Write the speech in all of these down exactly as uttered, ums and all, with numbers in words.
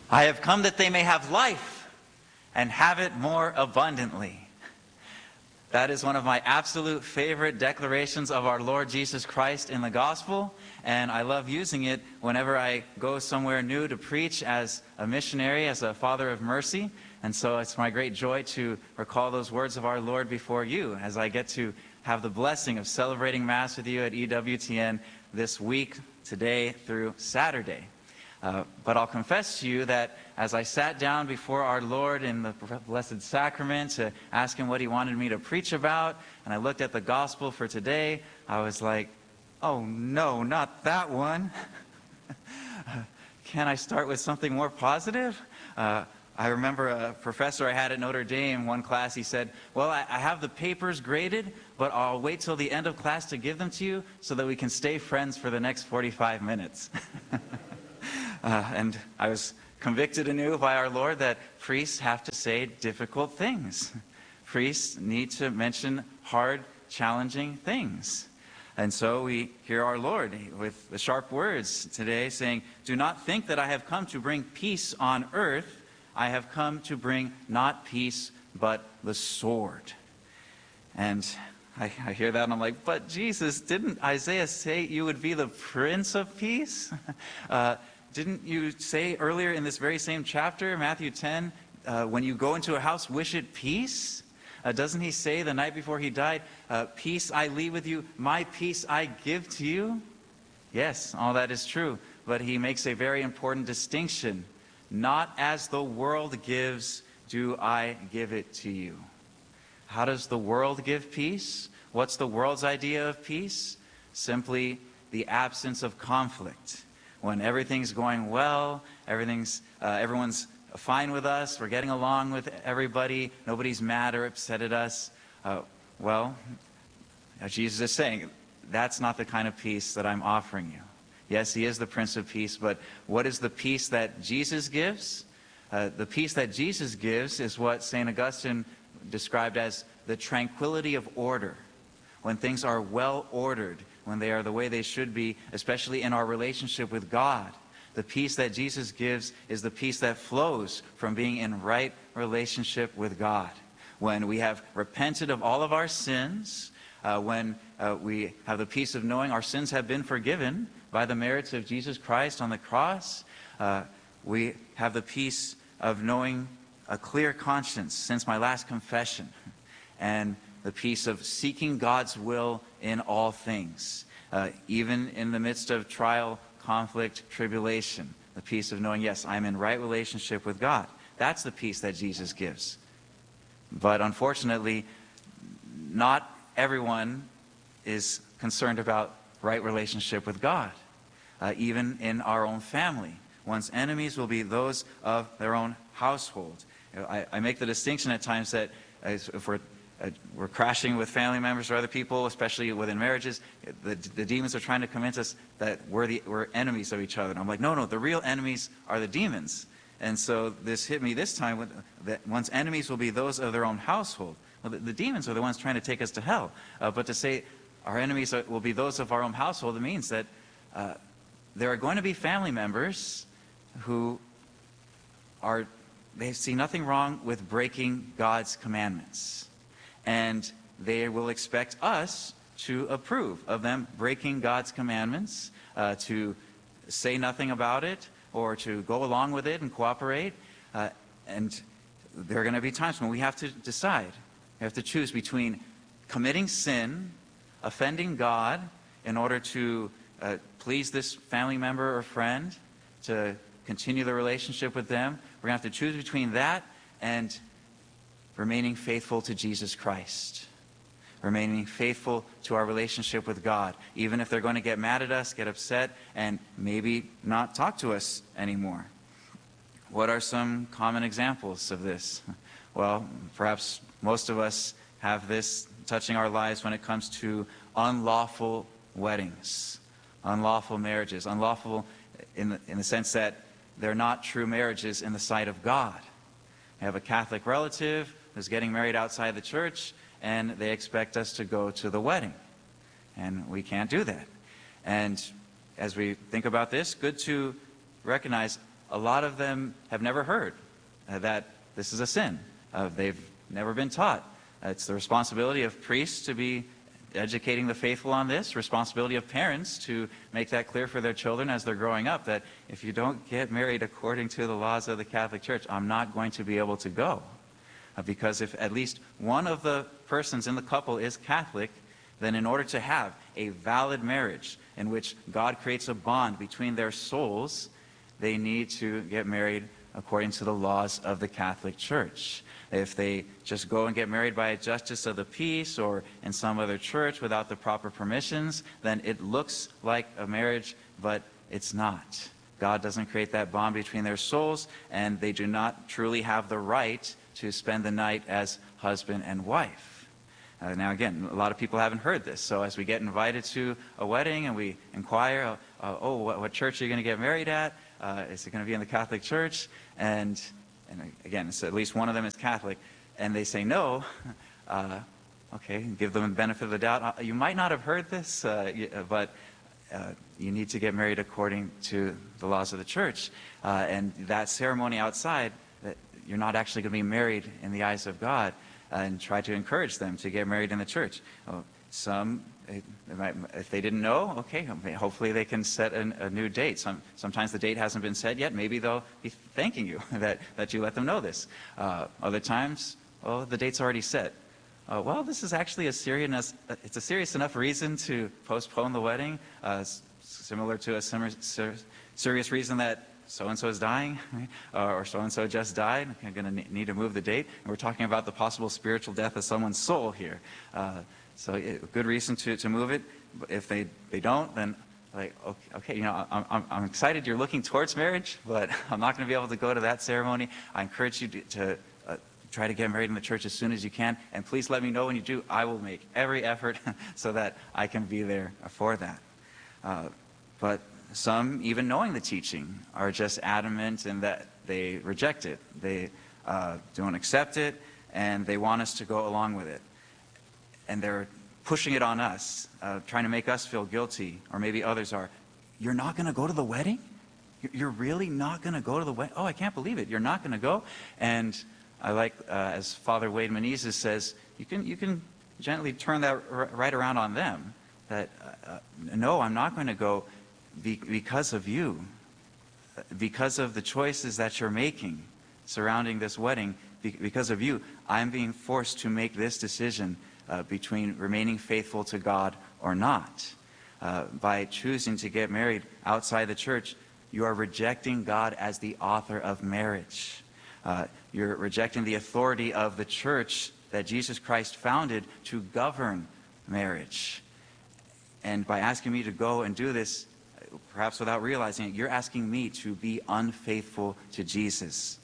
I have come that they may have life and have it more abundantly. That is one of my absolute favorite declarations of our Lord Jesus Christ in the gospel, and I love using it whenever I go somewhere new to preach as a missionary, as a father of mercy. And so it's my great joy to recall those words of our Lord before you as I get to have the blessing of celebrating Mass with you at E W T N this week, today through Saturday. Uh, but I'll confess to you that as I sat down before our Lord in the Blessed Sacrament to ask Him what He wanted me to preach about, and I looked at the Gospel for today, I was like, oh no, not that one. Can I start with something more positive? Uh, I remember a professor I had at Notre Dame, one class, he said, well, I, I have the papers graded, but I'll wait till the end of class to give them to you so that we can stay friends for the next forty-five minutes. Uh, and I was convicted anew by our Lord that priests have to say difficult things. Priests need to mention hard, challenging things. And so we hear our Lord with the sharp words today saying, do not think that I have come to bring peace on earth. I have come to bring not peace, but the sword. And I, I hear that and I'm like, but Jesus, didn't Isaiah say you would be the Prince of Peace? uh, Didn't you say earlier in this very same chapter, Matthew ten, uh, when you go into a house, wish it peace? Uh, doesn't he say the night before he died, uh, peace I leave with you, my peace I give to you? Yes, all that is true, but he makes a very important distinction. Not as the world gives, do I give it to you. How does the world give peace? What's the world's idea of peace? Simply the absence of conflict. When everything's going well, everything's, uh, everyone's fine with us, we're getting along with everybody, nobody's mad or upset at us, uh, well, Jesus is saying, that's not the kind of peace that I'm offering you. Yes, He is the Prince of Peace, but what is the peace that Jesus gives? Uh, the peace that Jesus gives is what Saint Augustine described as the tranquility of order. When things are well ordered, when they are the way they should be, especially in our relationship with God. The peace that Jesus gives is the peace that flows from being in right relationship with God. When we have repented of all of our sins, uh, when uh, we have the peace of knowing our sins have been forgiven by the merits of Jesus Christ on the cross, uh, we have the peace of knowing a clear conscience since my last confession, and the peace of seeking God's will in all things, uh, even in the midst of trial, conflict, tribulation. The peace of knowing, yes, I'm in right relationship with God. That's the peace that Jesus gives. But unfortunately, not everyone is concerned about right relationship with God, uh, even in our own family. One's enemies will be those of their own household. I, I make the distinction at times that if we're Uh, we're crashing with family members or other people, especially within marriages, the, the demons are trying to convince us that we're, the, we're enemies of each other. And I'm like, no, no, the real enemies are the demons. And so this hit me this time, with, that one's enemies will be those of their own household. Well, the, the demons are the ones trying to take us to hell. Uh, but to say our enemies are, will be those of our own household, it means that uh, there are going to be family members who are, they see nothing wrong with breaking God's commandments. And they will expect us to approve of them breaking God's commandments, uh, to say nothing about it, or to go along with it and cooperate. Uh, and there are going to be times when we have to decide. We have to choose between committing sin, offending God, in order to uh, please this family member or friend, to continue the relationship with them. We're going to have to choose between that and remaining faithful to Jesus Christ, remaining faithful to our relationship with God, even if they're going to get mad at us, get upset, and maybe not talk to us anymore. What are some common examples of this? Well, perhaps most of us have this touching our lives when it comes to unlawful weddings, unlawful marriages, unlawful in the, in the sense that they're not true marriages in the sight of God. I have a Catholic relative who's getting married outside the church, and they expect us to go to the wedding. And we can't do that. And as we think about this, good to recognize a lot of them have never heard uh, that this is a sin. Uh, they've never been taught. Uh, it's the responsibility of priests to be educating the faithful on this, responsibility of parents to make that clear for their children as they're growing up, that if you don't get married according to the laws of the Catholic Church, I'm not going to be able to go. Uh, because if at least one of the persons in the couple is Catholic, then in order to have a valid marriage in which God creates a bond between their souls, they need to get married according to the laws of the Catholic Church. If they just go and get married by a justice of the peace or in some other church without the proper permissions, then it looks like a marriage, but it's not. God doesn't create that bond between their souls, and they do not truly have the right to spend the night as husband and wife. Uh, now again, a lot of people haven't heard this, so as we get invited to a wedding and we inquire, uh, oh, what, what church are you going to get married at? Uh, is it going to be in the Catholic Church? And And again, so at least one of them is Catholic, and they say no, uh, okay, give them the benefit of the doubt. Uh, you might not have heard this, uh, but uh, you need to get married according to the laws of the church. Uh, and that ceremony outside, that you're not actually going to be married in the eyes of God, uh, and try to encourage them to get married in the church. Uh, some, they might, if they didn't know, okay, hopefully they can set an, a new date. Some, sometimes the date hasn't been set yet. Maybe they'll be thanking you that, that you let them know this. Uh, other times, oh, the date's already set. Uh, well, this is actually a serious, it's a serious enough reason to postpone the wedding, uh, similar to a similar, ser serious reason that so-and-so is dying, right? uh, or so-and-so just died. I'm going to need to move the date. And we're talking about the possible spiritual death of someone's soul here. Uh, So a good reason to, to move it. If they, they don't, then like, okay, okay you know, I'm, I'm, I'm excited you're looking towards marriage, but I'm not going to be able to go to that ceremony. I encourage you to, to uh, try to get married in the church as soon as you can. And please let me know when you do. I will make every effort so that I can be there for that. Uh, but some, even knowing the teaching, are just adamant in that they reject it. They uh, don't accept it, and they want us to go along with it. And they're pushing it on us, uh, trying to make us feel guilty, or maybe others are. You're not going to go to the wedding? You're really not going to go to the wedding? Oh, I can't believe it. You're not going to go? And I like, uh, as Father Wade Menezes says, you can, you can gently turn that r right around on them. That, uh, no, I'm not going to go be because of you, because of the choices that you're making surrounding this wedding, be because of you, I'm being forced to make this decision Uh, between remaining faithful to God or not. Uh, by choosing to get married outside the church, you are rejecting God as the author of marriage. Uh, you're rejecting the authority of the church that Jesus Christ founded to govern marriage. And by asking me to go and do this, perhaps without realizing it, you're asking me to be unfaithful to Jesus.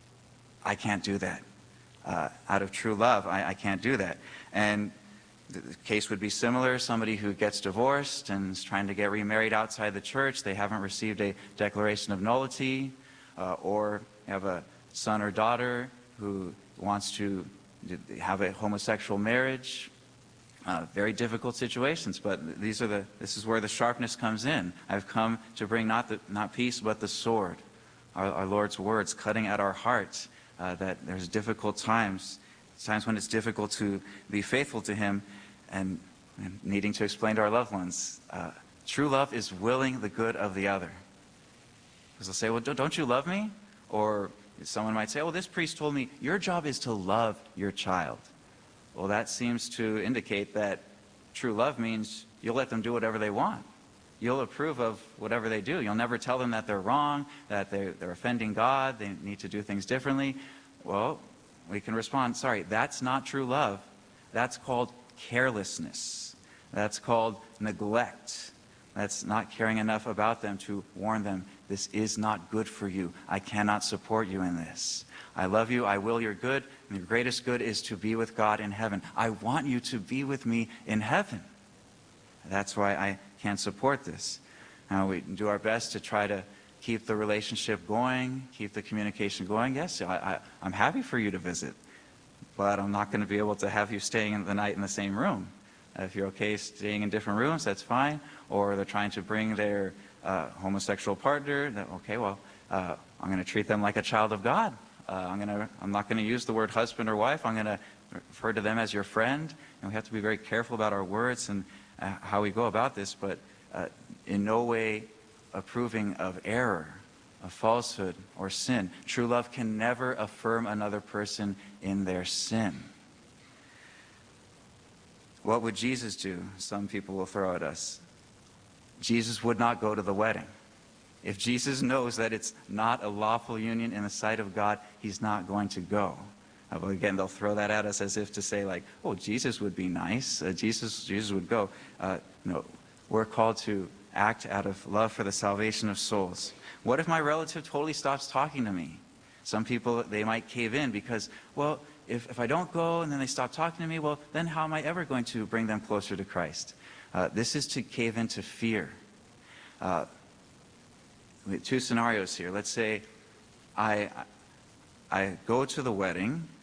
I can't do that. Uh, out of true love, I, I can't do that. And the case would be similar. Somebody who gets divorced and is trying to get remarried outside the church, they haven't received a declaration of nullity, uh, or have a son or daughter who wants to have a homosexual marriage. Uh, very difficult situations, but these are the, this is where the sharpness comes in. I've come to bring not, the, not peace, but the sword. Our, our Lord's words cutting at our hearts. Uh, that there's difficult times, times when it's difficult to be faithful to Him, and, and needing to explain to our loved ones. Uh, true love is willing the good of the other. Because they'll say, well, don't you love me? Or someone might say, well, this priest told me your job is to love your child. Well, that seems to indicate that true love means you'll let them do whatever they want. You'll approve of whatever they do. You'll never tell them that they're wrong, that they're, they're offending God, they need to do things differently. Well, we can respond, sorry, that's not true love. That's called carelessness. That's called neglect. That's not caring enough about them to warn them, this is not good for you. I cannot support you in this. I love you, I will your good, and your greatest good is to be with God in heaven. I want you to be with me in heaven. That's why I can't support this. Now, we do our best to try to keep the relationship going, keep the communication going. Yes, I, I, I'm happy for you to visit, but I'm not going to be able to have you staying in the night in the same room. Uh, if you're okay staying in different rooms, that's fine. Or they're trying to bring their uh, homosexual partner, that, okay, well, uh, I'm going to treat them like a child of God. Uh, I'm, gonna, I'm not going to use the word husband or wife. I'm going to refer to them as your friend. And we have to be very careful about our words and uh, how we go about this, but uh, in no way approving of error, of falsehood, or sin. True love can never affirm another person in their sin. What would Jesus do? Some people will throw at us. Jesus would not go to the wedding. If Jesus knows that it's not a lawful union in the sight of God, he's not going to go. Uh, well, again, they'll throw that at us as if to say, like, oh, Jesus would be nice. Uh, Jesus, Jesus would go. Uh, no, we're called to act out of love for the salvation of souls. What if my relative totally stops talking to me? Some people, they might cave in because, well, if, if I don't go and then they stop talking to me, well, then how am I ever going to bring them closer to Christ? Uh, this is to cave into fear. Uh, we have two scenarios here. Let's say I, I go to the wedding